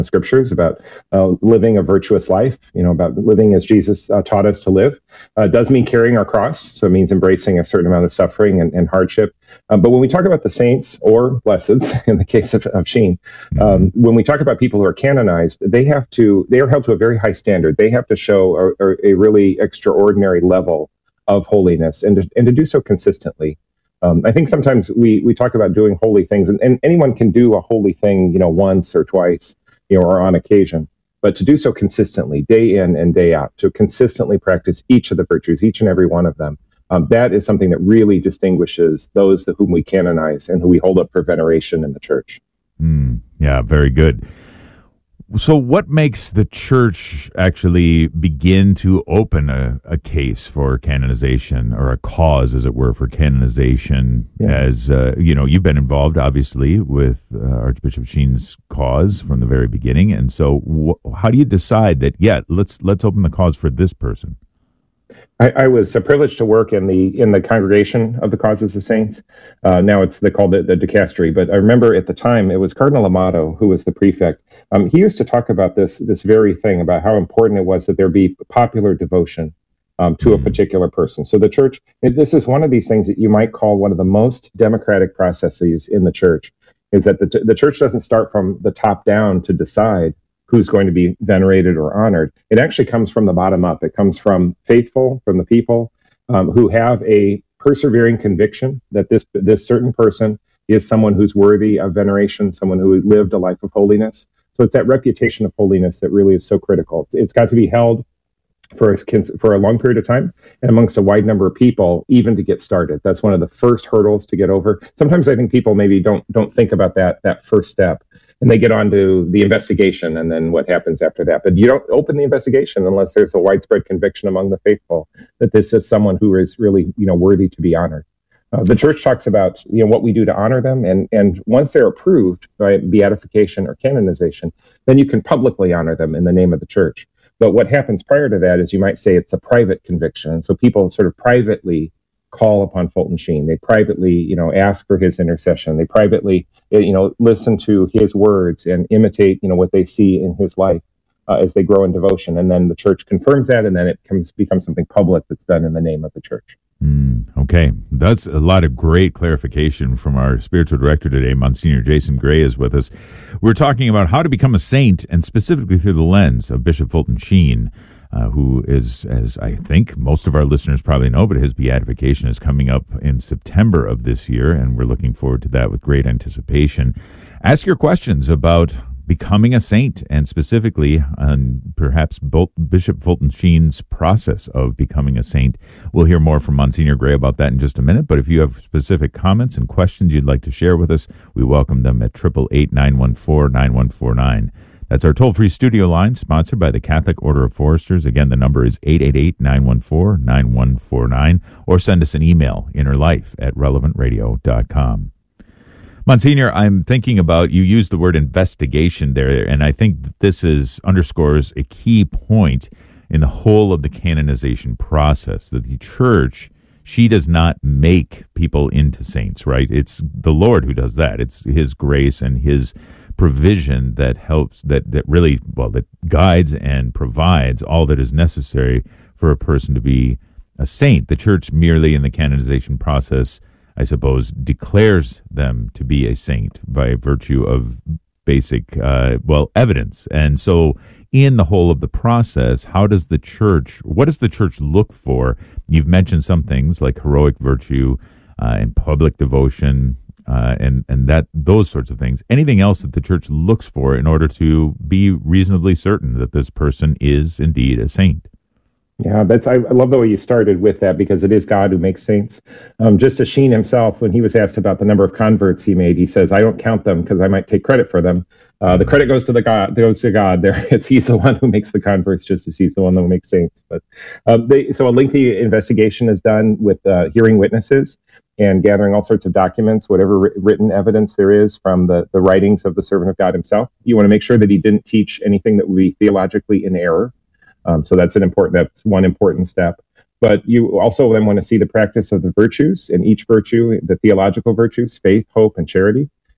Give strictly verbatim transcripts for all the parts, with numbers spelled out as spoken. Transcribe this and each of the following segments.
scriptures about uh, living a virtuous life, you know, about living as Jesus uh, taught us to live. Uh, does mean carrying our cross, so it means embracing a certain amount of suffering and, and hardship. Uh, but when we talk about the saints or blesseds, in the case of, of Sheen, um, when we talk about people who are canonized, they have to, they are held to a very high standard. They have to show a, a really extraordinary level of holiness, and to, and to do so consistently. Um, I think sometimes we we talk about doing holy things, and, and anyone can do a holy thing, you know, once or twice, you know, or on occasion. But to do so consistently, day in and day out, to consistently practice each of the virtues, each and every one of them, um, that is something that really distinguishes those that whom we canonize and who we hold up for veneration in the church. Mm, yeah, very good. So what makes the church actually begin to open a, a case for canonization, or a cause, as it were, for canonization? Yeah. As, uh, you know, you've been involved, obviously, with uh, Archbishop Sheen's cause from the very beginning. And so wh- how do you decide that, yeah, let's let's open the cause for this person? I, I was privileged to work in the in the congregation of the Causes of Saints. Uh, now it's they called it the dicastery, but I remember at the time it was Cardinal Amato who was the prefect. Um, he used to talk about this this very thing, about how important it was that there be popular devotion um, to a particular person. So the church, this is one of these things that you might call one of the most democratic processes in the church, is that the the church doesn't start from the top down to decide who's going to be venerated or honored. It actually comes from the bottom up. It comes from faithful, from the people um, who have a persevering conviction that this this certain person is someone who's worthy of veneration, someone who lived a life of holiness. So it's that reputation of holiness that really is so critical. It's, it's got to be held for a, for a long period of time and amongst a wide number of people, even to get started. That's one of the first hurdles to get over. Sometimes I think people maybe don't don't think about that that first step. And they get on to the investigation and then what happens after that. But you don't open the investigation unless there's a widespread conviction among the faithful that this is someone who is really, you know, worthy to be honored. Uh, the church talks about, you know, what we do to honor them. And, and once they're approved by beatification or canonization, then you can publicly honor them in the name of the church. But what happens prior to that is, you might say, it's a private conviction. And so people sort of privately call upon Fulton Sheen. They privately, you know, ask for his intercession. They privately, you know, listen to his words and imitate, you know, what they see in his life uh, as they grow in devotion. And then the church confirms that, and then it comes becomes something public that's done in the name of the church. Mm, okay. That's a lot of great clarification from our spiritual director today. Monsignor Jason Gray is with us. We're talking about how to become a saint, and specifically through the lens of Bishop Fulton Sheen. Uh, who is, as I think most of our listeners probably know, but his beatification is coming up in September of this year, and we're looking forward to that with great anticipation. Ask your questions about becoming a saint, and specifically on perhaps Bishop Fulton Sheen's process of becoming a saint. We'll hear more from Monsignor Gray about that in just a minute, but if you have specific comments and questions you'd like to share with us, we welcome them at eight eight eight, nine one four, nine one four nine. That's our toll-free studio line, sponsored by the Catholic Order of Foresters. Again, the number is eight eight eight, nine one four, nine one four nine, or send us an email, innerlife at relevant radio dot com. Monsignor, I'm thinking about, you used the word investigation there, and I think that this is underscores a key point in the whole of the canonization process, that the church, she does not make people into saints, right? It's the Lord who does that. It's his grace and his provision that helps, that, that really, well, that guides and provides all that is necessary for a person to be a saint. The church merely in the canonization process, I suppose, declares them to be a saint by virtue of basic, uh, well, evidence. And so in the whole of the process, how does the church, what does the church look for? You've mentioned some things like heroic virtue uh, and public devotion, Uh, and and that those sorts of things. Anything else that the church looks for in order to be reasonably certain that this person is indeed a saint? Yeah, that's I, I love the way you started with that, because it is God who makes saints. Um, just as Sheen himself, when he was asked about the number of converts he made, he says, "I don't count them because I might take credit for them. Uh, the credit goes to the God. Goes to God. There, it's He's the one who makes the converts, just as He's the one who makes saints." But um, they, so a lengthy investigation is done with uh, hearing witnesses and gathering all sorts of documents, whatever wri- written evidence there is from the, the writings of the servant of God himself. You want to make sure that he didn't teach anything that would be theologically in error. Um, so that's an important, that's one important step. But you also then want to see the practice of the virtues, and each virtue, the theological virtues, faith, hope, and charity.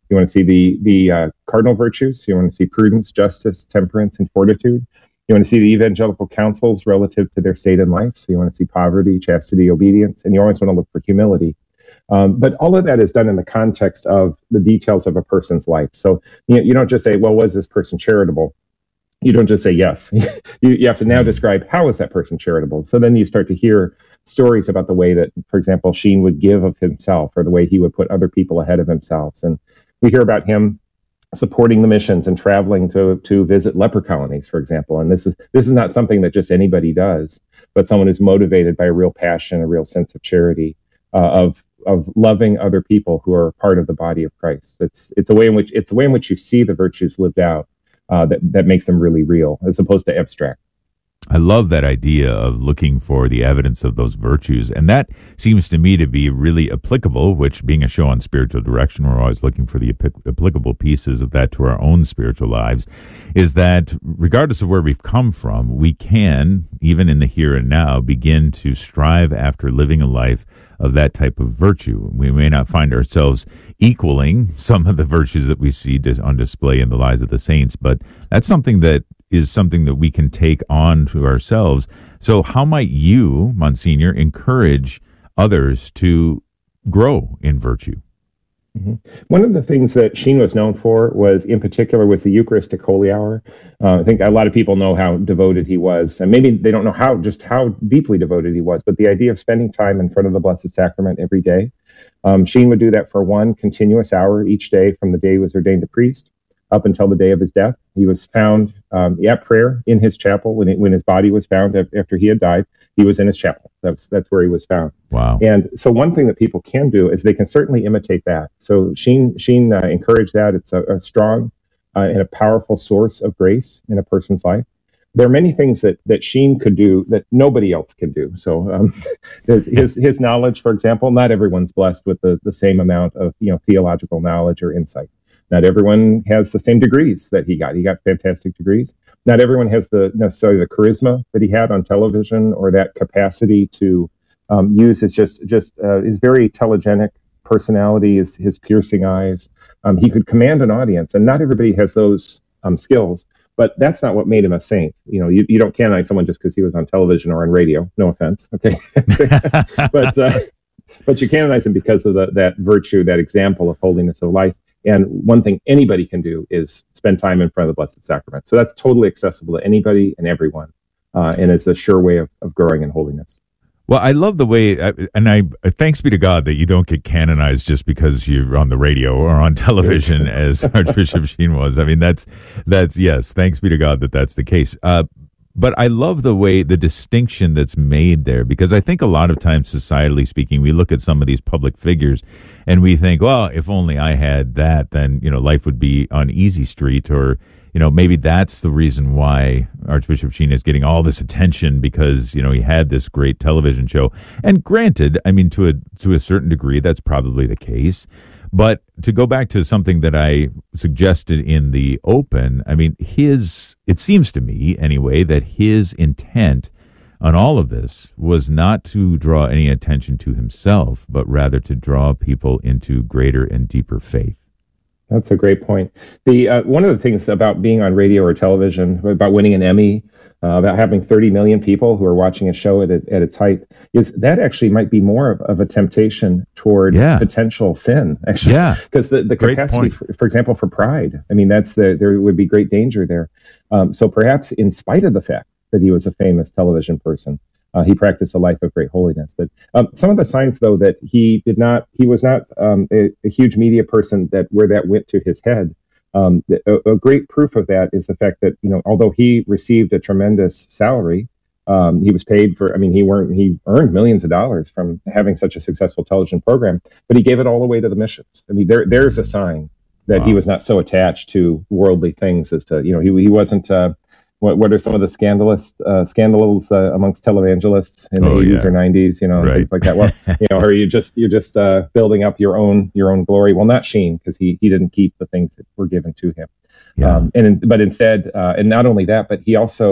You want to see the the uh, cardinal virtues. You want to see prudence, justice, temperance, and fortitude. You want to see the evangelical counsels relative to their state in life. So you want to see poverty, chastity, obedience, and you always want to look for humility. Um, but all of that is done in the context of the details of a person's life. So you, you don't just say, well, was this person charitable? You don't just say yes. you, you have to now describe how is that person charitable. So then you start to hear stories about the way that, for example, Sheen would give of himself, or the way he would put other people ahead of himself. And we hear about him supporting the missions and traveling to to visit leper colonies, for example. And this is this is not something that just anybody does, but someone who's motivated by a real passion, a real sense of charity, uh, of of loving other people who are part of the body of Christ. It's it's a way in which it's a way in which you see the virtues lived out uh, that that makes them really real, as opposed to abstract. I love that idea of looking for the evidence of those virtues. And that seems to me to be really applicable, which, being a show on spiritual direction, we're always looking for the ap- applicable pieces of that to our own spiritual lives, is that regardless of where we've come from, we can, even in the here and now, begin to strive after living a life of that type of virtue. We may not find ourselves equaling some of the virtues that we see dis- on display in the lives of the saints, but that's something that is something that we can take on to ourselves. So how might you, Monsignor, encourage others to grow in virtue? Mm-hmm. One of the things that Sheen was known for was, in particular, was the Eucharistic Holy Hour. Uh, I think a lot of people know how devoted he was, and maybe they don't know how just how deeply devoted he was. But the idea of spending time in front of the Blessed Sacrament every day, um, Sheen would do that for one continuous hour each day from the day he was ordained a priest up until the day of his death. He was found um, at prayer in his chapel when it, when his body was found after he had died. He was in his chapel. That's that's where he was found. Wow. And so one thing that people can do is they can certainly imitate that. So Sheen Sheen uh, encouraged that. It's a, a strong uh, and a powerful source of grace in a person's life. There are many things that that Sheen could do that nobody else can do. So um, his, his his knowledge, for example, not everyone's blessed with the, the same amount of you know theological knowledge or insight. Not everyone has the same degrees that he got. He got fantastic degrees. Not everyone has the necessarily the charisma that he had on television, or that capacity to um, use his just just uh, his very telegenic personality, his his piercing eyes. Um, he could command an audience, and not everybody has those um, skills. But that's not what made him a saint. You know, you, you don't canonize someone just because he was on television or on radio. No offense, okay, but uh, but you canonize him because of the, that virtue, that example of holiness of life. And one thing anybody can do is spend time in front of the Blessed Sacrament. So that's totally accessible to anybody and everyone. Uh, and it's a sure way of, of growing in holiness. Well, I love the way, and I thanks be to God that you don't get canonized just because you're on the radio or on television, as Archbishop Sheen was. I mean, that's, that's yes, thanks be to God that that's the case. Uh, But I love the way, the distinction that's made there, because I think a lot of times, societally speaking, we look at some of these public figures and we think, well, if only I had that, then, you know, life would be on easy street, or, you know, maybe that's the reason why Archbishop Sheen is getting all this attention, because, you know, he had this great television show. And granted, I mean, to a, to a certain degree, that's probably the case. But to go back to something that I suggested in the open, I mean, his, it seems to me anyway, that his intent on all of this was not to draw any attention to himself, but rather to draw people into greater and deeper faith. That's a great point. The uh, one of the things about being on radio or television, about winning an Emmy, uh, about having thirty million people who are watching a show at, a, at its height, is that actually might be more of, of a temptation toward yeah. potential sin, actually. Yeah. Because the, the capacity, for, for example, for pride, I mean, that's the there would be great danger there. Um, so perhaps in spite of the fact that he was a famous television person, uh, he practiced a life of great holiness. That um, some of the signs, though, that he did not, he was not um, a, a huge media person, that where that went to his head. Um, a, a great proof of that is the fact that, you know, although he received a tremendous salary, um, he was paid for, I mean, he weren't, he earned millions of dollars from having such a successful television program, but he gave it all away to the missions. I mean, there, there's a sign that wow. he was not so attached to worldly things as to, you know, he, he wasn't, uh, what, what are some of the scandalous, uh, scandals uh, amongst televangelists in the oh, eighties yeah. or nineties, you know, right. things like that. Well, you know, or you just, you're just uh, building up your own, your own glory. Well, not Sheen, because he, he didn't keep the things that were given to him. Yeah. Um, and, but instead, uh, and not only that, but he also,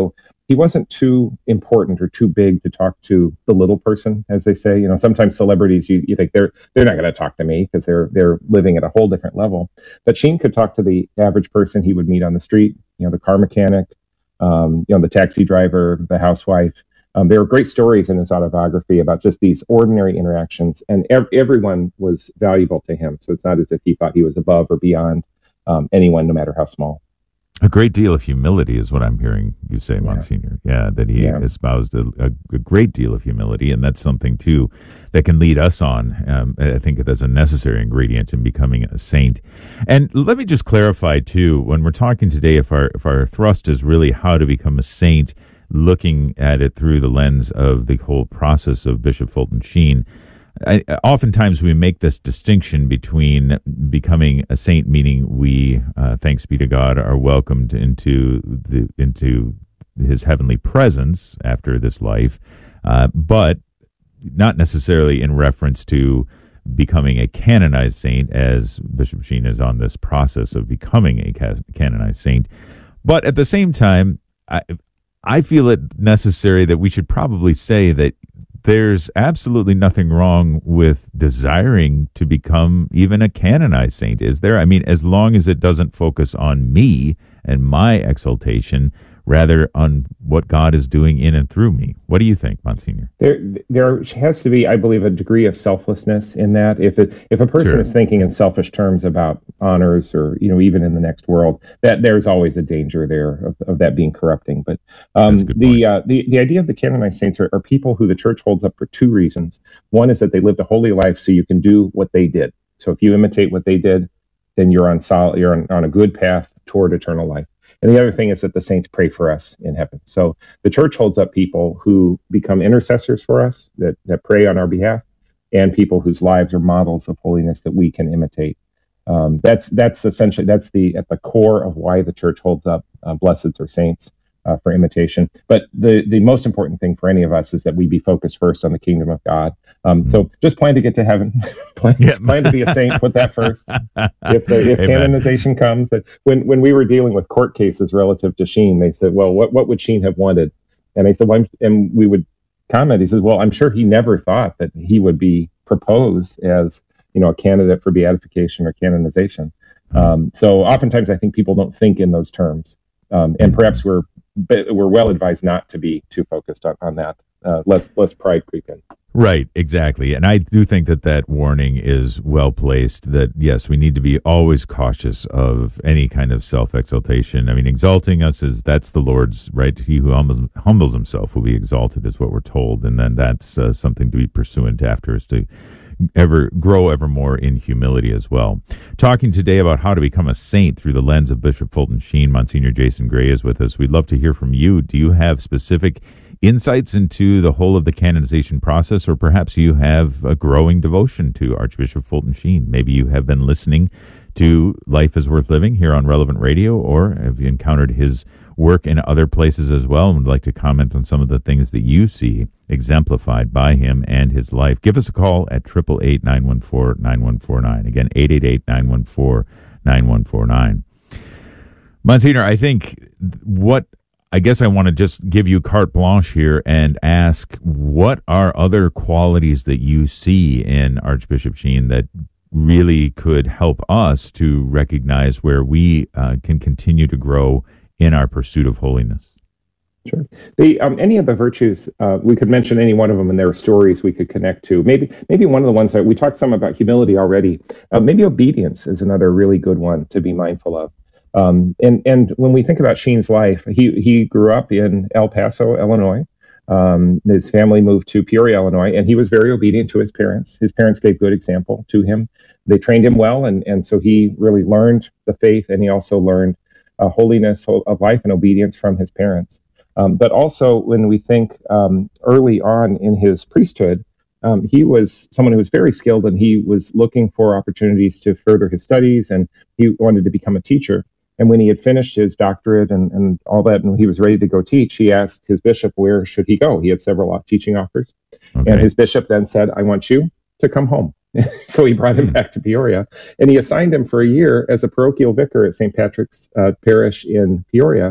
he wasn't too important or too big to talk to the little person, as they say. You know, sometimes celebrities, you, you think they're they're not going to talk to me because they're they're living at a whole different level. But Sheen could talk to the average person he would meet on the street. You know, the car mechanic, um, you know, the taxi driver, the housewife. Um, there are great stories in his autobiography about just these ordinary interactions, and ev- everyone was valuable to him. So it's not as if he thought he was above or beyond um, anyone, no matter how small. A great deal of humility is what I'm hearing you say, Monsignor. Yeah, yeah that he yeah. espoused a, a, a great deal of humility, and that's something, too, that can lead us on. Um, I think that's a necessary ingredient in becoming a saint. And let me just clarify, too, when we're talking today, if our if our thrust is really how to become a saint, looking at it through the lens of the whole process of Bishop Fulton Sheen, I, oftentimes we make this distinction between becoming a saint, meaning we, uh, thanks be to God, are welcomed into the into His heavenly presence after this life, uh, but not necessarily in reference to becoming a canonized saint, as Bishop Sheen is on this process of becoming a canonized saint. But at the same time, I, I feel it necessary that we should probably say that there's absolutely nothing wrong with desiring to become even a canonized saint, is there? I mean, as long as it doesn't focus on me and my exaltation, rather on what God is doing in and through me. What do you think, Monsignor? There, there has to be, I believe, a degree of selflessness in that. If it, if a person sure. is thinking in selfish terms about honors, or you know, even in the next world, that there's always a danger there of, of that being corrupting. But um, the, uh, the the idea of the canonized saints are, are people who the Church holds up for two reasons. One is that they lived a holy life, so you can do what they did. So if you imitate what they did, then you're on solid, you're on, on a good path toward eternal life. And the other thing is that the saints pray for us in heaven. So the Church holds up people who become intercessors for us, that, that pray on our behalf, and people whose lives are models of holiness that we can imitate. Um, that's that's essentially, that's the at the core of why the Church holds up uh, blesseds or saints uh, for imitation. But the, the most important thing for any of us is that we be focused first on the kingdom of God. Um, so just plan to get to heaven, plan, yeah. plan to be a saint, put that first. If the, if canonization comes, that when, when we were dealing with court cases relative to Sheen, they said, well, what, what would Sheen have wanted? And I said, well, I'm, and we would comment, he says, well, I'm sure he never thought that he would be proposed as, you know, a candidate for beatification or canonization. Um, so oftentimes I think people don't think in those terms. Um, and perhaps we're, we're well advised not to be too focused on, on that. Uh, less, less pride creep in. Right, exactly. And I do think that that warning is well placed, that, yes, we need to be always cautious of any kind of self-exaltation. I mean, exalting us is, that's the Lord's, right? He who humbles, humbles himself will be exalted, is what we're told. And then that's uh, something to be pursuant after, is to ever grow ever more in humility as well. Talking today about how to become a saint through the lens of Bishop Fulton Sheen, Monsignor Jason Gray is with us. We'd love to hear from you. Do you have specific insights into the whole of the canonization process, or perhaps you have a growing devotion to Archbishop Fulton Sheen? Maybe you have been listening to Life is Worth Living here on Relevant Radio, or have you encountered his work in other places as well, and would like to comment on some of the things that you see exemplified by him and his life. Give us a call at eight eight eight, nine one four, nine one four nine. Again, eight eight eight, nine one four, nine one four nine. Monsignor, I think what I guess I want to just give you carte blanche here and ask, what are other qualities that you see in Archbishop Sheen that really could help us to recognize where we uh, can continue to grow in our pursuit of holiness? Sure. The um, any of the virtues, uh, we could mention any one of them, and there are stories we could connect to. Maybe maybe one of the ones that we talked some about humility already. Uh, maybe obedience is another really good one to be mindful of. Um, and, and when we think about Sheen's life, he, he grew up in El Paso, Illinois. Um, his family moved to Peoria, Illinois, and he was very obedient to his parents. His parents gave good example to him. They trained him well, and, and so he really learned the faith, and he also learned uh, holiness of life and obedience from his parents. Um, but also, when we think um, early on in his priesthood, Um, he was someone who was very skilled, and he was looking for opportunities to further his studies, and he wanted to become a teacher. And when he had finished his doctorate and, and all that, and he was ready to go teach, he asked his bishop, where should he go? He had several teaching offers. Okay. And his bishop then said, I want you to come home. So he brought him back to Peoria, and he assigned him for a year as a parochial vicar at Saint Patrick's uh, Parish in Peoria.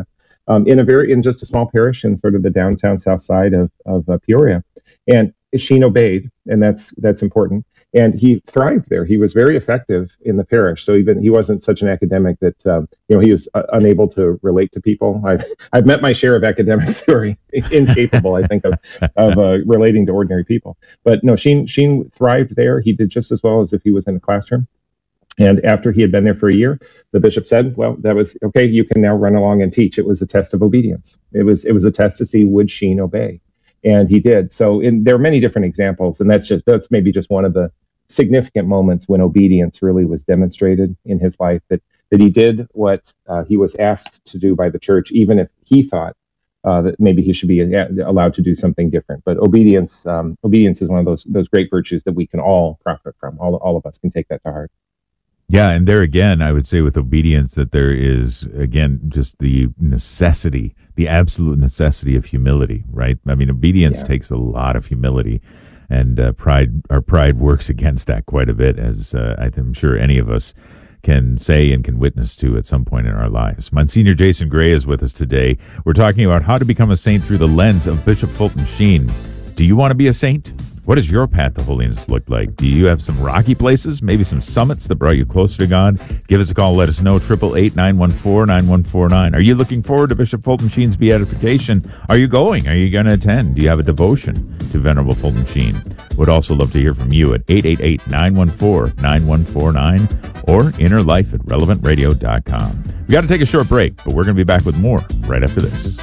um, in a very in just a small parish in sort of the downtown south side of of uh, Peoria, and Sheen obeyed, and that's that's important. And he thrived there. He was very effective in the parish. So even he wasn't such an academic that um, you know he was uh, unable to relate to people. I've I've met my share of academics who are incapable, I think, of of uh, relating to ordinary people. But no, Sheen Sheen thrived there. He did just as well as if he was in a classroom. And after he had been there for a year, the bishop said, "Well, that was okay. You can now run along and teach." It was a test of obedience. It was it was a test to see would Sheen obey. And he did. So in, there are many different examples, and that's just that's maybe just one of the significant moments when obedience really was demonstrated in his life, that that he did what uh, he was asked to do by the church, even if he thought uh, that maybe he should be allowed to do something different. But obedience um, obedience is one of those those great virtues that we can all profit from. All all of us can take that to heart. Yeah, and there again, I would say with obedience that there is, again, just the necessity, the absolute necessity of humility, right? I mean, obedience yeah. takes a lot of humility, and uh, pride, our pride works against that quite a bit, as uh, I'm sure any of us can say and can witness to at some point in our lives. Monsignor Jason Gray is with us today. We're talking about how to become a saint through the lens of Bishop Fulton Sheen. Do you want to be a saint? What does your path to holiness look like? Do you have some rocky places, maybe some summits that brought you closer to God? Give us a call. Let us know. eight eight eight, nine one four, nine one four nine. Are you looking forward to Bishop Fulton Sheen's beatification? Are you going? Are you going to attend? Do you have a devotion to Venerable Fulton Sheen? Would also love to hear from you at eight eight eight, nine one four, nine one four nine or innerlife at relevant radio dot com. We got to take a short break, but we're going to be back with more right after this.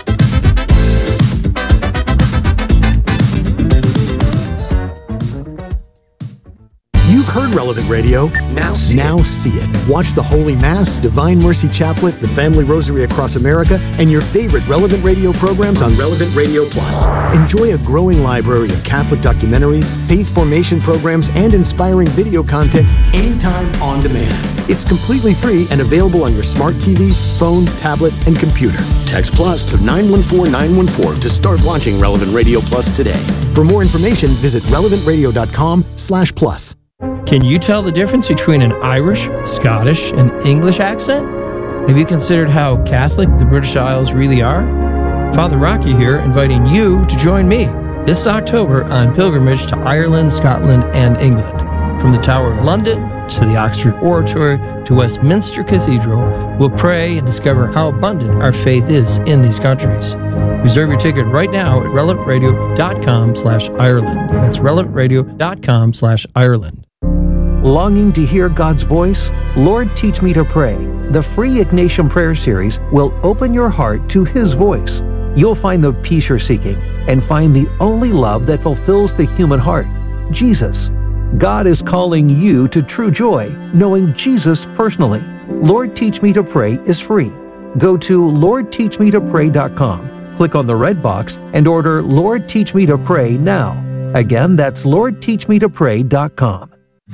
You've heard Relevant Radio. Now see, now see it. Watch the Holy Mass, Divine Mercy Chaplet, the Family Rosary Across America, and your favorite Relevant Radio programs on Relevant Radio Plus. Enjoy a growing library of Catholic documentaries, faith formation programs, and inspiring video content anytime on demand. It's completely free and available on your smart T V, phone, tablet, and computer. Text Plus to nine one four nine one four to start watching Relevant Radio Plus today. For more information, visit relevant radio dot com slash plus. Can you tell the difference between an Irish, Scottish, and English accent? Have you considered how Catholic the British Isles really are? Father Rocky here, inviting you to join me this October on pilgrimage to Ireland, Scotland, and England. From the Tower of London to the Oxford Oratory to Westminster Cathedral, we'll pray and discover how abundant our faith is in these countries. Reserve your ticket right now at relevant radio dot com slash Ireland. That's relevant radio dot com slash Ireland. Longing to hear God's voice? Lord, Teach Me to Pray. The free Ignatian Prayer Series will open your heart to His voice. You'll find the peace you're seeking and find the only love that fulfills the human heart, Jesus. God is calling you to true joy, knowing Jesus personally. Lord, Teach Me to Pray is free. Go to lord teach me to pray dot com, click on the red box, and order Lord, Teach Me to Pray now. Again, that's lord teach me to pray dot com.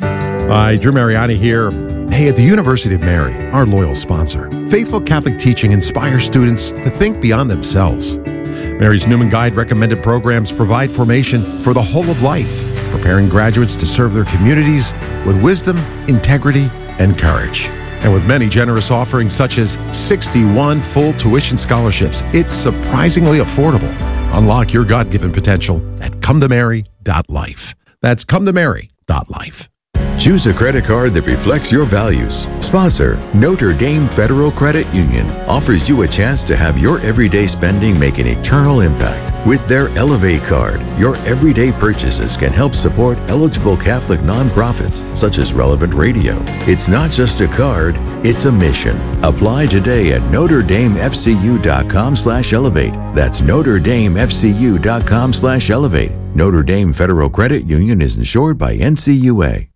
Hi, Drew Mariani here. Hey, at the University of Mary, our loyal sponsor, faithful Catholic teaching inspires students to think beyond themselves. Mary's Newman Guide recommended programs provide formation for the whole of life, preparing graduates to serve their communities with wisdom, integrity, and courage. And with many generous offerings such as sixty-one full tuition scholarships, it's surprisingly affordable. Unlock your God-given potential at come to mary dot life. That's come to mary dot life. Choose a credit card that reflects your values. Sponsor, Notre Dame Federal Credit Union, offers you a chance to have your everyday spending make an eternal impact. With their Elevate card, your everyday purchases can help support eligible Catholic nonprofits such as Relevant Radio. It's not just a card, it's a mission. Apply today at notre dame f c u dot com slash elevate. That's notre dame f c u dot com slash elevate. Notre Dame Federal Credit Union is insured by N C U A.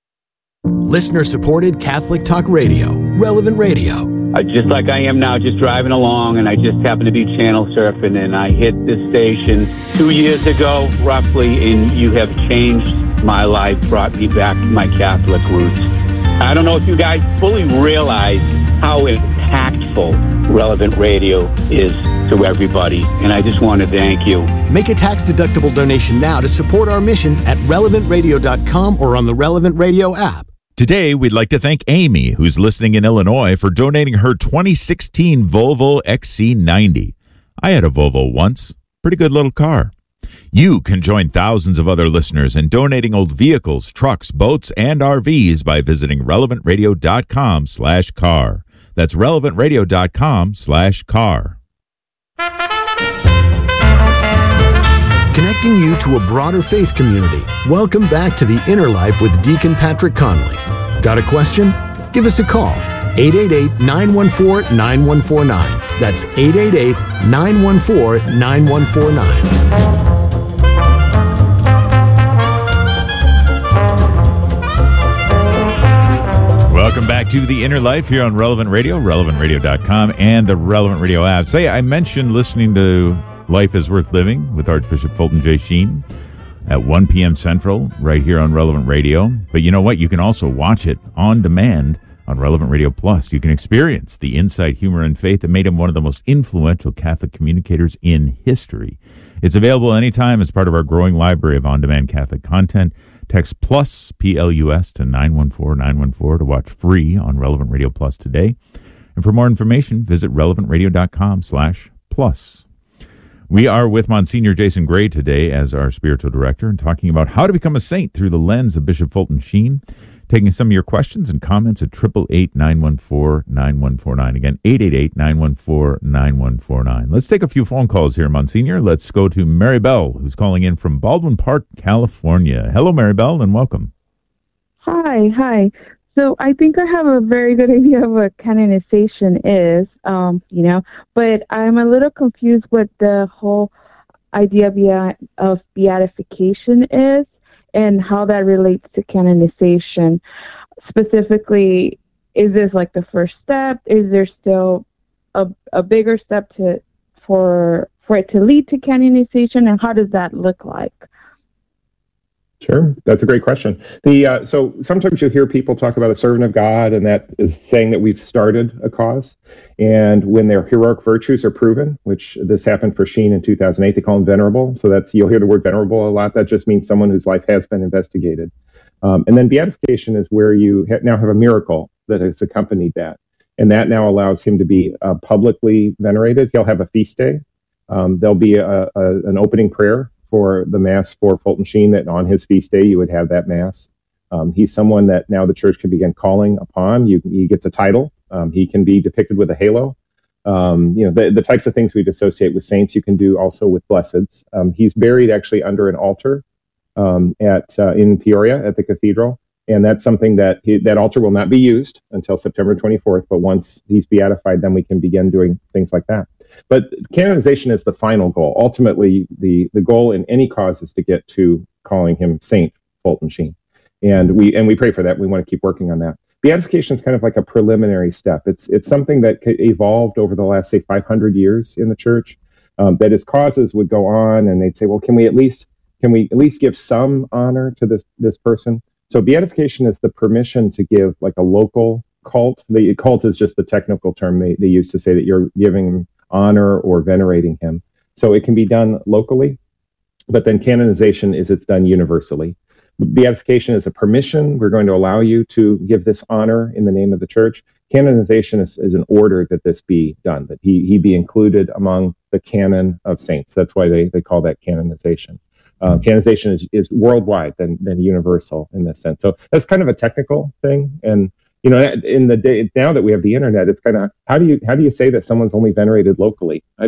Listener-supported Catholic Talk Radio, Relevant Radio. Uh, just like I am now, just driving along, and I just happened to be channel surfing, and I hit this station two years ago, roughly, and you have changed my life, brought me back to my Catholic roots. I don't know if you guys fully realize how impactful Relevant Radio is to everybody, and I just want to thank you. Make a tax-deductible donation now to support our mission at relevant radio dot com or on the Relevant Radio app. Today, we'd like to thank Amy, who's listening in Illinois, for donating her twenty sixteen Volvo X C ninety. I had a Volvo once. Pretty good little car. You can join thousands of other listeners in donating old vehicles, trucks, boats, and R Vs by visiting relevant radio dot com slash car. That's relevant radio dot com slash car. Connecting you to a broader faith community. Welcome back to The Inner Life with Deacon Patrick Conley. Got a question? Give us a call. eight eight eight, nine one four, nine one four nine. That's eight eight eight, nine one four, nine one four nine. Welcome back to The Inner Life here on Relevant Radio, relevant radio dot com, and the Relevant Radio app. Say, I mentioned listening to Life is Worth Living with Archbishop Fulton J. Sheen at one p.m. Central right here on Relevant Radio. But you know what? You can also watch it on demand on Relevant Radio Plus. You can experience the insight, humor, and faith that made him one of the most influential Catholic communicators in history. It's available anytime as part of our growing library of on-demand Catholic content. Text PLUS, P L U S, to nine one four nine one four to watch free on Relevant Radio Plus today. And for more information, visit relevant radio dot com slash plus. We are with Monsignor Jason Gray today as our spiritual director and talking about how to become a saint through the lens of Bishop Fulton Sheen. Taking some of your questions and comments at eight eight eight, nine one four, nine one four nine. Again, eight eight eight, nine one four, nine one four nine. Let's take a few phone calls here, Monsignor. Let's go to Mary Bell, who's calling in from Baldwin Park, California. Hello, Mary Bell, and welcome. Hi, hi. So I think I have a very good idea of what canonization is, um, you know, but I'm a little confused what the whole idea of, beat- of beatification is and how that relates to canonization. Specifically, is this like the first step? Is there still a, a bigger step to for for it to lead to canonization, and how does that look like? Sure, that's a great question. The uh, so sometimes you'll hear people talk about a servant of God, and that is saying that we've started a cause. And when their heroic virtues are proven, which this happened for Sheen in two thousand eight, they call him venerable. So that's you'll hear the word venerable a lot. That just means someone whose life has been investigated. Um, and then beatification is where you ha- now have a miracle that has accompanied that, and that now allows him to be uh, publicly venerated. He'll have a feast day. Um, there'll be a, a, an opening prayer for the Mass for Fulton Sheen, that on his feast day you would have that Mass. Um, he's someone that now the church can begin calling upon. You, he gets a title. Um, he can be depicted with a halo. Um, you know, the, the types of things we'd associate with saints, you can do also with blesseds. Um, he's buried actually under an altar um, at uh, in Peoria at the cathedral. And that's something that he, that altar will not be used until September twenty-fourth. But once he's beatified, then we can begin doing things like that. But canonization is the final goal. Ultimately, the, the goal in any cause is to get to calling him Saint Fulton Sheen. And we and we pray for that. We want to keep working on that. Beatification is kind of like a preliminary step. It's it's something that evolved over the last, say, five hundred years in the church, um, that his causes would go on, and they'd say, well, can we at least can we at least give some honor to this this person? So beatification is the permission to give like a local cult. The cult is just the technical term they, they use to say that you're giving honor or venerating him. So it can be done locally, but then canonization is it's done universally. Beatification is a permission. We're going to allow you to give this honor in the name of the church. Canonization is, is an order that this be done, that he he be included among the canon of saints. That's why they, they call that canonization. Uh, canonization is, is worldwide than, than universal in this sense. So that's kind of a technical thing. And, you know, in the day now that we have the internet, it's kind of, how do you how do you say that someone's only venerated locally? how,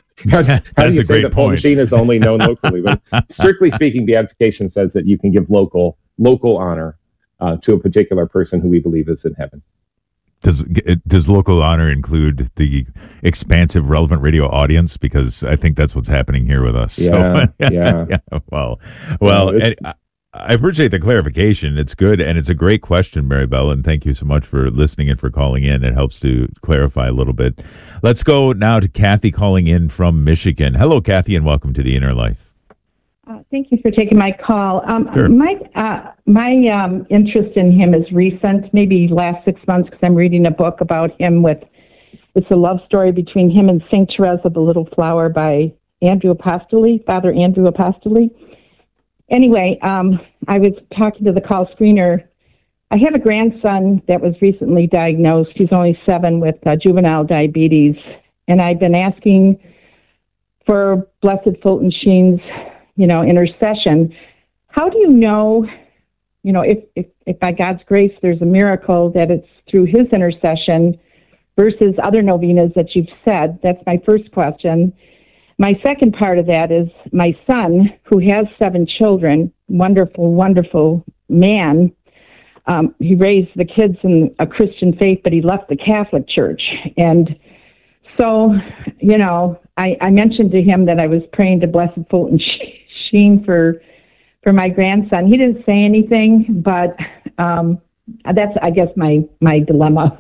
how do you say that Fulton Sheen is only known locally? But strictly speaking, beatification says that you can give local local honor uh, to a particular person who we believe is in heaven. Does does local honor include the expansive Relevant Radio audience? Because I think that's what's happening here with us. Yeah, so, yeah. yeah. Well, well, yeah, and I, I appreciate the clarification. It's good, and it's a great question, Mary Bell, and thank you so much for listening and for calling in. It helps to clarify a little bit. Let's go now to Kathy calling in from Michigan. Hello, Kathy, and welcome to The Inner Life. Uh, thank you for taking my call. Um, sure. My uh, my um, interest in him is recent, maybe last six months, because I'm reading a book about him. With it's a love story between him and Saint Therese of the Little Flower by Andrew Apostoli, Father Andrew Apostoli. Anyway, um, I was talking to the call screener I have a grandson that was recently diagnosed. He's only seven with uh, juvenile diabetes. And I've been asking for Blessed Fulton Sheen's, you know, intercession. How do you know, you know, if, if, if by God's grace there's a miracle that it's through his intercession versus other novenas that you've said? That's my first question. My second part of that is my son, who has seven children, wonderful, wonderful man. Um, he raised the kids in a Christian faith, but he left the Catholic Church. And so, you know, I, I mentioned to him that I was praying to Blessed Fulton Sheen for for my grandson. He didn't say anything, but um, that's, I guess, my my dilemma.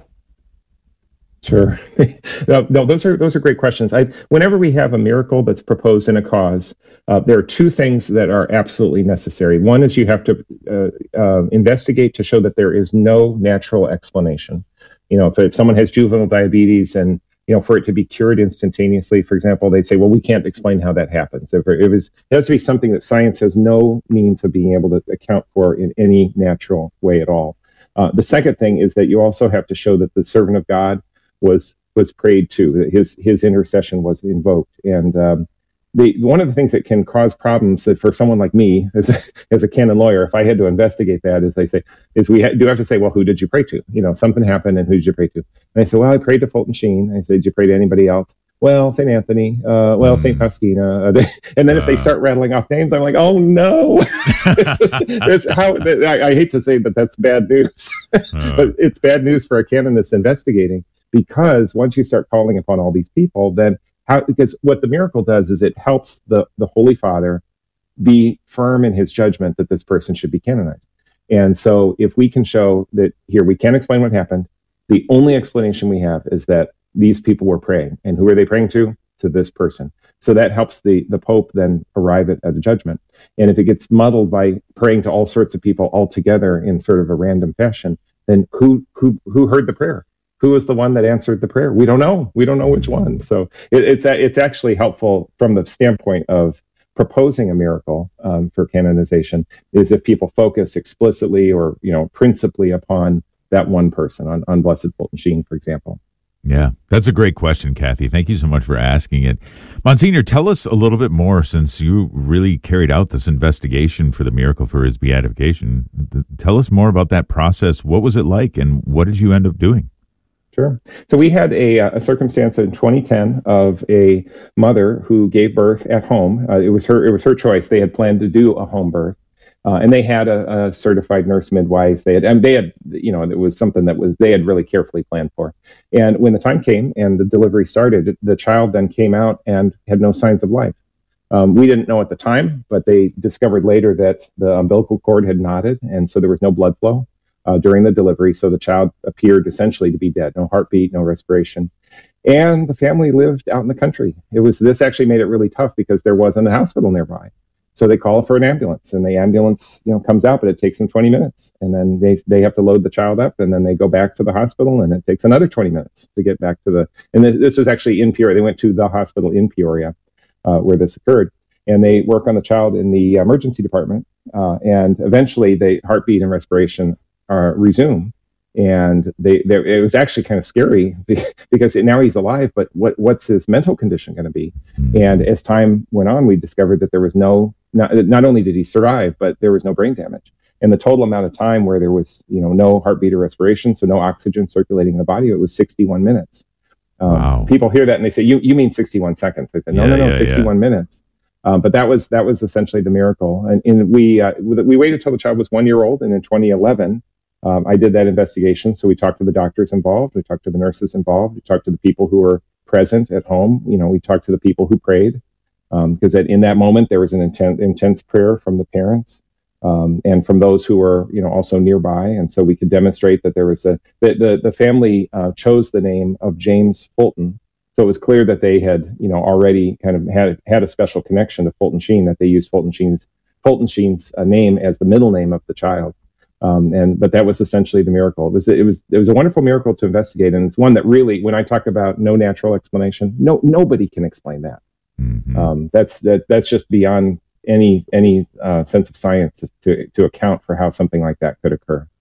Sure. no, no, those are those are great questions. I, whenever we have a miracle that's proposed in a cause, uh, there are two things that are absolutely necessary. One is you have to uh, uh, investigate to show that there is no natural explanation. You know, if, if someone has juvenile diabetes and, you know, for it to be cured instantaneously, for example, they say, well, we can't explain how that happens. If it, was, it has to be something that science has no means of being able to account for in any natural way at all. Uh, the second thing is that you also have to show that the servant of God was was prayed to, that his his intercession was invoked. And um, the one of the things that can cause problems that for someone like me, as a, as a canon lawyer, if I had to investigate that, is they say, is we ha- do have to say, well, who did you pray to? You know, something happened, and who did you pray to? And I said, well, I prayed to Fulton Sheen. And I said, did you pray to anybody else? Well, Saint Anthony, uh, well, Saint Faustina. Uh, and then uh, if they start rattling off names, I'm like, oh, no. this is, this, how, I, I hate to say that that's bad news, uh, but it's bad news for a canonist investigating. Because once you start calling upon all these people, then how? Because what the miracle does is it helps the the Holy Father be firm in his judgment that this person should be canonized. And so, if we can show that here we can't explain what happened, the only explanation we have is that these people were praying, and who are they praying to? To this person. So that helps the the Pope then arrive at, at a judgment. And if it gets muddled by praying to all sorts of people all together in sort of a random fashion, then who who who heard the prayer? Who was the one that answered the prayer? We don't know. We don't know which one. So it, it's it's actually helpful from the standpoint of proposing a miracle um, for canonization, is if people focus explicitly or, you know, principally upon that one person, on, on Blessed Fulton Sheen, for example. Yeah, that's a great question, Kathy. Thank you so much for asking it. Monsignor, tell us a little bit more, since you really carried out this investigation for the miracle for his beatification. Tell us more about that process. What was it like, and what did you end up doing? Sure. So we had a, a circumstance in twenty ten of a mother who gave birth at home. Uh, it was her. It was her choice. They had planned to do a home birth, uh, and they had a, a certified nurse midwife. They had, and they had, you know, it was something that was they had really carefully planned for. And when the time came and the delivery started, the child then came out and had no signs of life. Um, we didn't know at the time, but they discovered later that the umbilical cord had knotted, and so there was no blood flow Uh, during the delivery, so the child appeared essentially to be dead, no heartbeat, no respiration. And the family lived out in the country. It was this actually made it really tough because there wasn't a hospital nearby. So they call for an ambulance, and the ambulance, you know, comes out, but it takes them twenty minutes. And then they they have to load the child up, and then they go back to the hospital, and it takes another twenty minutes to get back to the, and this, this was actually in Peoria. They went to the hospital in Peoria uh, where this occurred. And they work on the child in the emergency department. Uh, and eventually the heartbeat and respiration Uh, resume, and they, they it was actually kind of scary because now he's alive, but what what's his mental condition going to be? And as time went on, we discovered that there was no not, not only did he survive, but there was no brain damage, and the total amount of time where there was, you know, no heartbeat or respiration, so no oxygen circulating in the body, it was sixty-one minutes. Um, wow. People hear that and they say, you you mean sixty-one seconds? I said, no, yeah, no, no, yeah, sixty-one yeah. minutes. Um, but that was that was essentially the miracle, and, and we uh, we waited until the child was one year old, and in twenty eleven. Um, I did that investigation. So we talked to the doctors involved. We talked to the nurses involved. We talked to the people who were present at home. You know, we talked to the people who prayed, because um, in that moment there was an intense, intense prayer from the parents um, and from those who were, you know, also nearby. And so we could demonstrate that there was a the the, the family uh, chose the name of James Fulton. So it was clear that they had, you know, already kind of had had a special connection to Fulton Sheen, that they used Fulton Sheen's Fulton Sheen's uh, name as the middle name of the child. Um, and but that was essentially the miracle. It was it was it was a wonderful miracle to investigate, and it's one that really, when I talk about no natural explanation, no nobody can explain that. Mm-hmm. Um, that's that that's just beyond any any uh, sense of science to to account for how something like that could occur.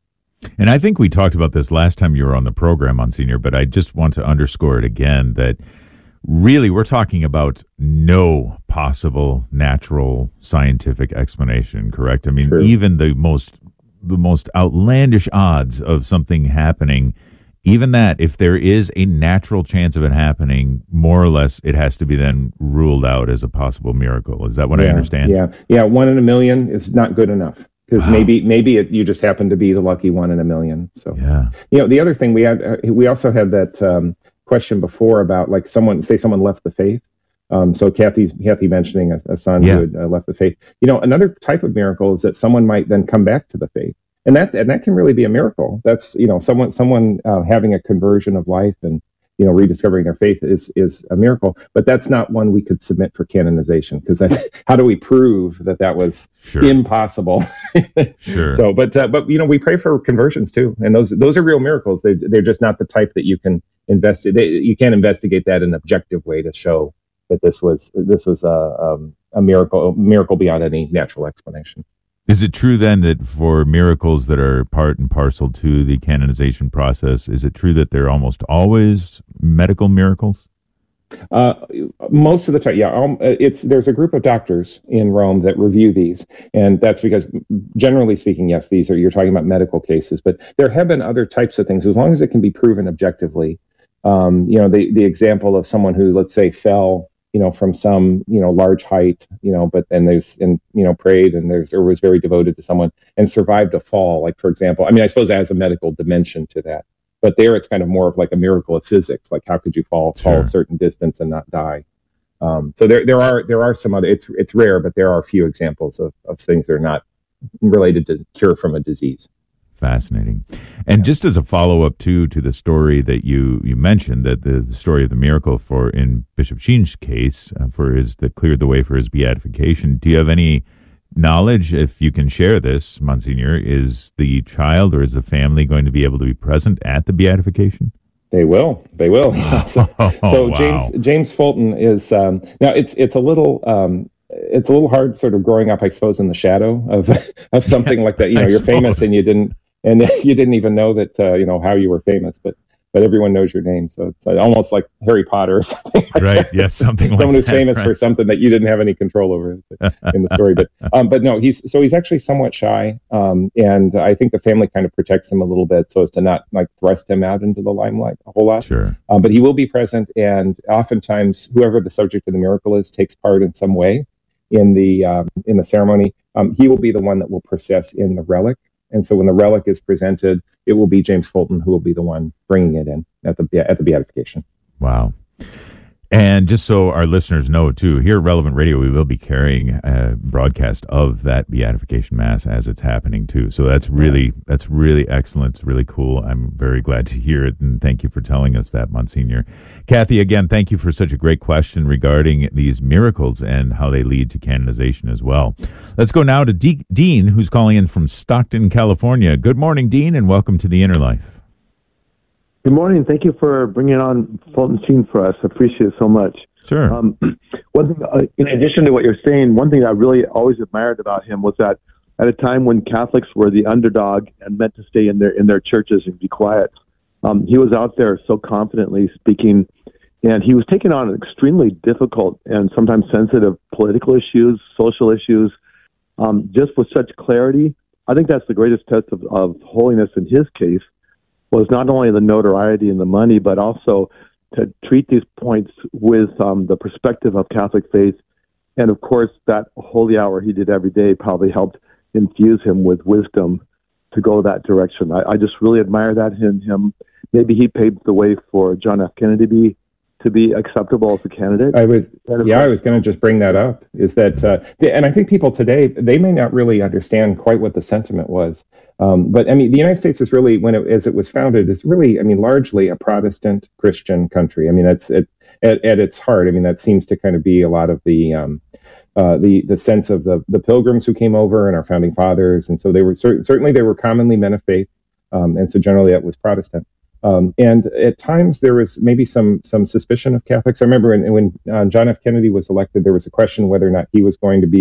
And I think we talked about this last time you were on the program, Monsignor, but I just want to underscore it again that really we're talking about no possible natural scientific explanation, correct? I mean, True. even the most the most outlandish odds of something happening, even that, if there is a natural chance of it happening, more or less it has to be then ruled out as a possible miracle. Is that what yeah, I understand? Yeah, yeah. One in a million is not good enough. Because wow. maybe maybe it, you just happen to be the lucky one in a million. So yeah, you know, the other thing we had, uh, we also had that um, question before about like someone say someone left the faith. Um, so Kathy's Kathy mentioning a, a son yeah. who had uh, left the faith. You know, another type of miracle is that someone might then come back to the faith, and that and that can really be a miracle. That's you know someone someone uh, having a conversion of life and you know rediscovering their faith is is a miracle. But that's not one we could submit for canonization because that's how do we prove that that was sure. impossible? Sure. So, but uh, but you know we pray for conversions too, and those those are real miracles. They they're just not the type that you can investigate. You can't investigate that in an objective way to show that this was this was a um, a miracle a miracle beyond any natural explanation. Is it true then that for miracles that are part and parcel to the canonization process, is it true that they're almost always medical miracles? Uh, most of the time, yeah. Um, it's there's a group of doctors in Rome that review these, and that's because, generally speaking, yes, these are you're talking about medical cases. But there have been other types of things, as long as it can be proven objectively. Um, you know, the the example of someone who, let's say, fell, you know, from some, you know, large height, you know, but then there's, and, you know, prayed and there's, or was very devoted to someone and survived a fall. Like, for example, I mean, I suppose it has a medical dimension to that, but there it's kind of more of like a miracle of physics. Like, how could you fall, sure. fall a certain distance and not die? Um, so there, there are, there are some other, it's, it's rare, but there are a few examples of, of things that are not related to cure from a disease. Fascinating. And just as a follow-up to to the story that you you mentioned, that the, the story of the miracle for in Bishop Sheen's case uh, for his that cleared the way for his beatification, do you have any knowledge, if you can share this, Monsignor, is the child or is the family going to be able to be present at the beatification? They will. They will. so oh, so wow. James James Fulton is um, now it's it's a little um, it's a little hard sort of growing up, I suppose, in the shadow of of something like that. You know, I you're suppose. famous and you didn't. And you didn't even know that, uh, you know, how you were famous, but but everyone knows your name. So it's almost like Harry Potter or something. Like right. That. Yes. Something like Someone who's that, famous right. for something that you didn't have any control over in the story. But um, but no, he's so he's actually somewhat shy. Um, and I think the family kind of protects him a little bit so as to not like thrust him out into the limelight a whole lot. Sure. Um, but he will be present. And oftentimes, whoever the subject of the miracle is takes part in some way in the um, in the ceremony. Um, he will be the one that will process in the relic. And so when the relic is presented, it will be James Fulton who will be the one bringing it in at the at the beatification. Wow. And just so our listeners know, too, here at Relevant Radio, we will be carrying a broadcast of that beatification mass as it's happening, too. So that's really that's really excellent. It's really cool. I'm very glad to hear it, and thank you for telling us that, Monsignor. Kathy, again, thank you for such a great question regarding these miracles and how they lead to canonization as well. Let's go now to D- Dean, who's calling in from Stockton, California. Good morning, Dean, and welcome to The Inner Life. Good morning. Thank you for bringing on Fulton Sheen for us. I appreciate it so much. Sure. Um, one thing, uh, in addition to what you're saying, one thing I really always admired about him was that at a time when Catholics were the underdog and meant to stay in their in their churches and be quiet, um, he was out there so confidently speaking, and he was taking on extremely difficult and sometimes sensitive political issues, social issues, um, just with such clarity. I think that's the greatest test of, of holiness in his case, was not only the notoriety and the money, but also to treat these points with um, the perspective of Catholic faith. And of course, that holy hour he did every day probably helped infuse him with wisdom to go that direction. I, I just really admire that in him. Maybe he paved the way for John F. Kennedy to be, to be acceptable as a candidate. I was, yeah, I was going to just bring that up, is that, uh, and I think people today, they may not really understand quite what the sentiment was. Um, but I mean, the United States is really, when it, as it was founded, is really, I mean, largely a Protestant Christian country. I mean, that's it, at, at its heart. I mean, that seems to kind of be a lot of the um, uh, the the sense of the the pilgrims who came over and our founding fathers, and so they were cer- certainly they were commonly men of faith, um, and so generally that was Protestant. Um, and at times there was maybe some some suspicion of Catholics. I remember when, when uh, John F. Kennedy was elected, there was a question whether or not he was going to be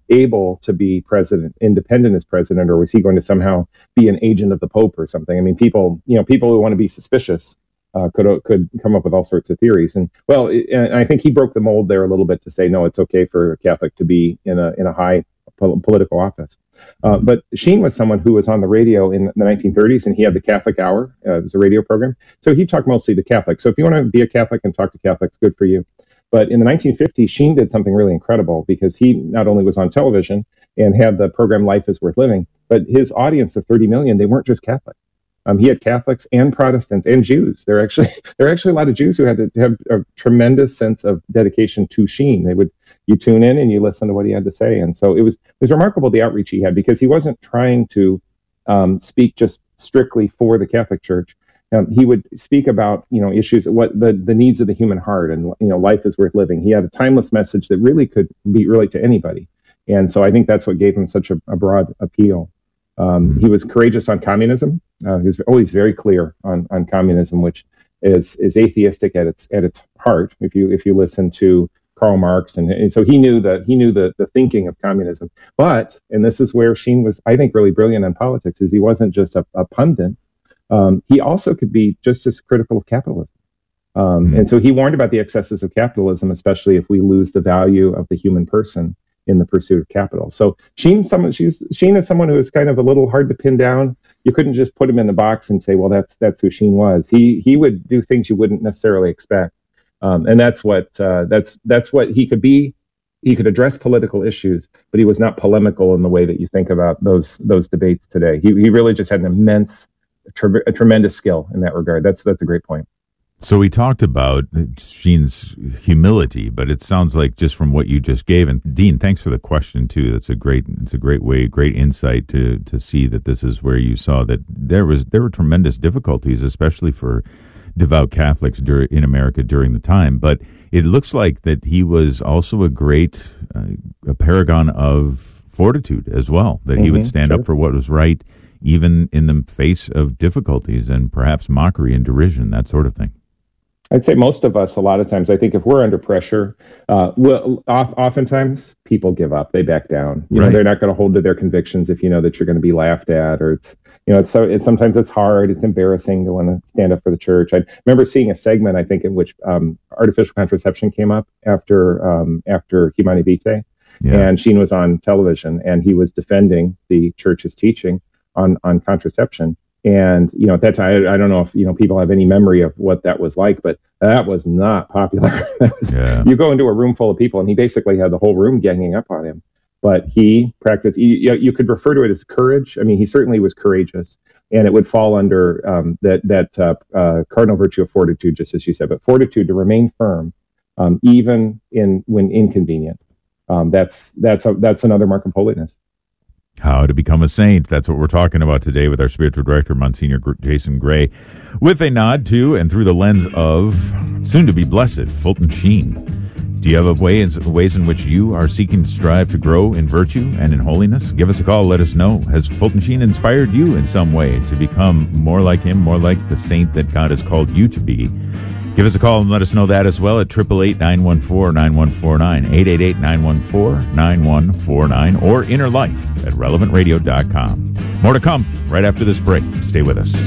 able to be president, independent as president, or was he going to somehow be an agent of the Pope or something? I mean, people, you know, people who want to be suspicious uh, could could come up with all sorts of theories. And well, it, and I think he broke the mold there a little bit to say, no, it's okay for a Catholic to be in a in a high po- political office. Uh, but Sheen was someone who was on the radio in the nineteen thirties, and he had the Catholic Hour. Uh, it was a radio program. So he talked mostly to Catholics. So if you want to be a Catholic and talk to Catholics, good for you. But in the nineteen fifties, Sheen did something really incredible, because he not only was on television and had the program Life is Worth Living, but his audience of thirty million, they weren't just Catholic. Um, he had Catholics and Protestants and Jews. There are actually there are actually a lot of Jews who had to have a tremendous sense of dedication to Sheen. They would you tune in and you listen to what he had to say, and so it was it was remarkable the outreach he had, because he wasn't trying to um, speak just strictly for the Catholic Church. Um, he would speak about, you know, issues, what the, the needs of the human heart, and, you know, life is worth living. He had a timeless message that really could be relate to anybody. And so I think that's what gave him such a, a broad appeal. Um, he was courageous on communism. Uh, he was always very clear on, on communism, which is, is atheistic at its, at its heart. If you, if you listen to Karl Marx, and, and so he knew that he knew the, the thinking of communism, but, and this is where Sheen was, I think, really brilliant in politics, is he wasn't just a, a pundit. Um, he also could be just as critical of capitalism. Um, mm-hmm. And so he warned about the excesses of capitalism, especially if we lose the value of the human person in the pursuit of capital. So Sheen, someone, she's, Sheen is someone who is kind of a little hard to pin down. You couldn't just put him in the box and say, well, that's that's who Sheen was. He he would do things you wouldn't necessarily expect. Um, and that's what uh, that's that's what he could be. He could address political issues, but he was not polemical in the way that you think about those those debates today. He he really just had an immense a tremendous skill in that regard. That's that's a great point. So we talked about Sheen's humility, but it sounds like, just from what you just gave, and Dean, thanks for the question too. That's a great, it's a great way, great insight to to see that this is where you saw that there was there were tremendous difficulties, especially for devout Catholics dur- in America during the time. But it looks like that he was also a great, uh, a paragon of fortitude as well. That mm-hmm, he would stand sure. up for what was right, even in the face of difficulties and perhaps mockery and derision, that sort of thing. I'd say most of us, a lot of times, I think if we're under pressure, uh, we'll, oft, oftentimes people give up, they back down. You right. know, they're not going to hold to their convictions if you know that you're going to be laughed at, or it's, you know, it's so it's sometimes it's hard, it's embarrassing to want to stand up for the church. I remember seeing a segment, I think, in which um, artificial contraception came up after um, after Humanae Vitae, yeah. and Sheen was on television, and he was defending the church's teaching on on contraception. And, you know, at that time, I, I don't know if, you know, people have any memory of what that was like, but that was not popular. that was, yeah. You go into a room full of people, and he basically had the whole room ganging up on him. But he practiced, you, you could refer to it as courage. I mean, he certainly was courageous, and it would fall under um, that that uh, uh, cardinal virtue of fortitude, just as you said, but fortitude to remain firm, um, even in when inconvenient. Um, that's that's a, that's another mark of holiness. How to become a saint. That's what we're talking about today with our spiritual director, Monsignor Jason Gray, with a nod to and through the lens of soon-to-be blessed Fulton Sheen. Do you have ways, ways in which you are seeking to strive to grow in virtue and in holiness? Give us a call. Let us know. Has Fulton Sheen inspired you in some way to become more like him, more like the saint that God has called you to be? Give us a call and let us know that as well at eight eight eight, nine one four, nine one four nine, eight eight eight, nine one four, nine one four nine, or inner life at relevant radio dot com. More to come right after this break. Stay with us.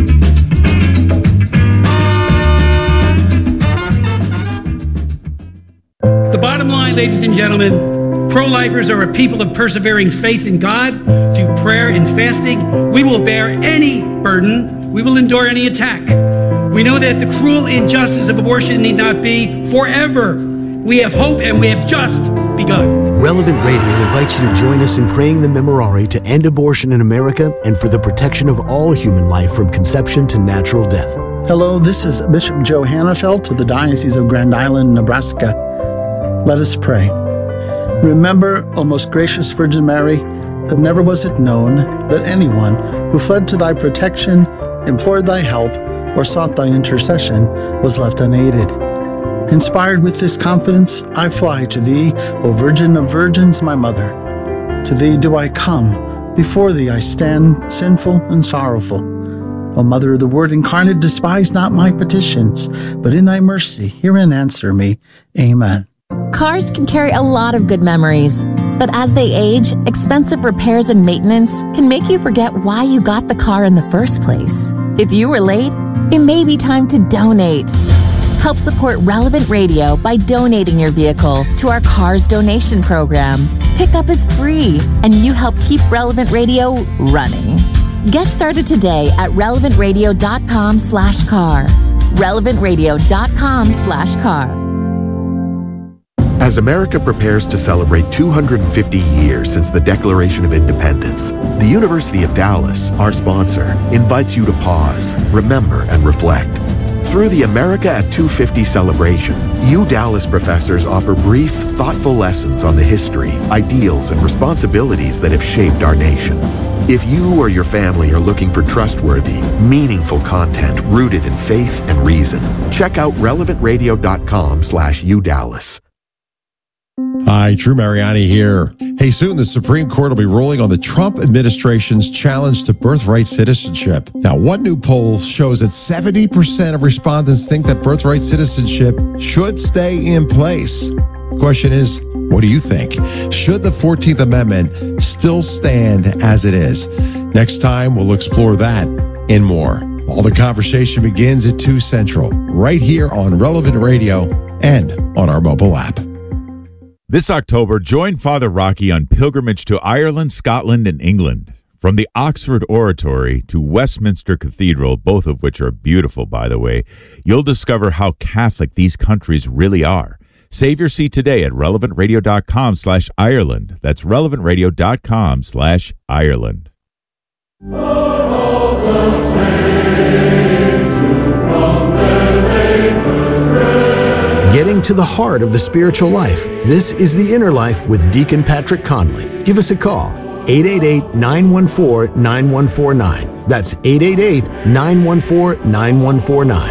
The bottom line, ladies and gentlemen, pro-lifers are a people of persevering faith in God through prayer and fasting. We will bear any burden. We will endure any attack. We know that the cruel injustice of abortion need not be forever. We have hope, and we have just begun. Relevant Radio invites you to join us in praying the Memorare to end abortion in America and for the protection of all human life from conception to natural death. Hello, this is Bishop Joe Hannafelt of the Diocese of Grand Island, Nebraska. Let us pray. Remember, O most gracious Virgin Mary, that never was it known that anyone who fled to thy protection, implored thy help, or sought thy intercession was left unaided. Inspired with this confidence, I fly to thee, O Virgin of Virgins, my mother. To thee do I come, before thee I stand, sinful and sorrowful. O Mother of the Word incarnate, despise not my petitions, but in thy mercy hear and answer me. Amen. Cars can carry a lot of good memories, But as they age, expensive repairs and maintenance can make you forget why you got the car in the first place. If you were late, it may be time to donate. Help support Relevant Radio by donating your vehicle to our Cars Donation Program. Pickup is free, and you help keep Relevant Radio running. Get started today at relevantradio.com slash car. relevantradio.com slash car. As America prepares to celebrate two hundred fifty years since the Declaration of Independence, the University of Dallas, our sponsor, invites you to pause, remember, and reflect. Through the America at two fifty celebration, U Dallas professors offer brief, thoughtful lessons on the history, ideals, and responsibilities that have shaped our nation. If you or your family are looking for trustworthy, meaningful content rooted in faith and reason, check out relevantradio.com slash UDallas. Hi, Drew Mariani here. Hey, soon the Supreme Court will be ruling on the Trump administration's challenge to birthright citizenship. Now, one new poll shows that seventy percent of respondents think that birthright citizenship should stay in place. Question is, what do you think? Should the fourteenth Amendment still stand as it is? Next time, we'll explore that and more. All the conversation begins at two Central, right here on Relevant Radio and on our mobile app. This October, join Father Rocky on pilgrimage to Ireland, Scotland, and England. From the Oxford Oratory to Westminster Cathedral, both of which are beautiful, by the way, you'll discover how Catholic these countries really are. Save your seat today at relevantradio.com slash Ireland. That's relevantradio.com slash Ireland. Getting to the heart of the spiritual life. This is The Inner Life with Deacon Patrick Conley. Give us a call, eight eight eight, nine one four, nine one four nine. That's eight eight eight, nine one four, nine one four nine.